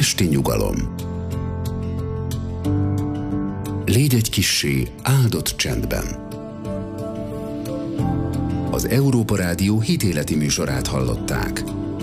esti nyugalom. Légy egy kissé áldott csendben. Az Európa Rádió hitéleti műsorát hallották.